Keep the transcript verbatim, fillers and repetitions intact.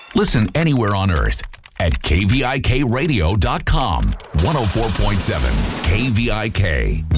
Listen anywhere on earth at K V I K radio dot com. one oh four point seven K V I K.